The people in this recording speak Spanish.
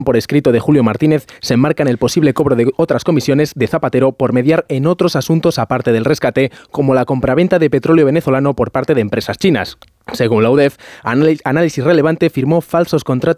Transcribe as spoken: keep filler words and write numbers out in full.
por escrito de Julio Martínez se enmarca en el posible cobro de otras comisiones de Zapatero por mediar en otros asuntos aparte del rescate, como la compraventa de petróleo venezolano por parte de empresas chinas. Según la U D E F, Análisis Relevante firmó falsos contratos